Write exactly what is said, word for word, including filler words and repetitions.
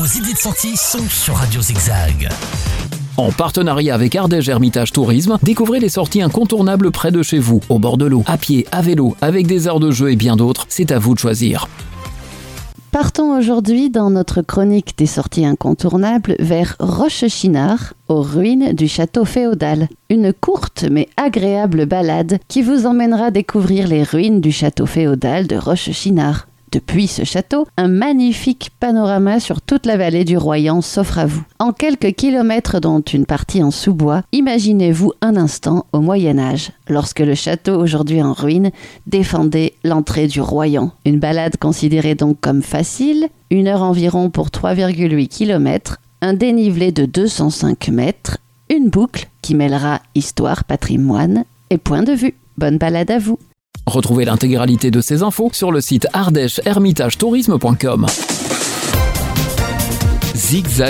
Vos idées de sortie sont sur Radio Zigzag. En partenariat avec Ardèche Hermitage Tourisme, découvrez les sorties incontournables près de chez vous, au bord de l'eau, à pied, à vélo, avec des aires de jeu et bien d'autres. C'est à vous de choisir. Partons aujourd'hui dans notre chronique des sorties incontournables vers Rochechinard, aux ruines du château féodal. Une courte mais agréable balade qui vous emmènera découvrir les ruines du château féodal de Rochechinard. Depuis ce château, un magnifique panorama sur toute la vallée du Royan s'offre à vous. En quelques kilomètres, dont une partie en sous-bois, imaginez-vous un instant au Moyen-Âge, lorsque le château, aujourd'hui en ruine, défendait l'entrée du Royan. Une balade considérée donc comme facile, une heure environ pour trois virgule huit kilomètres, un dénivelé de deux cent cinq mètres, une boucle qui mêlera histoire, patrimoine et point de vue. Bonne balade à vous! Retrouvez l'intégralité de ces infos sur le site ardèche hermitage tourisme point com. Zigzag.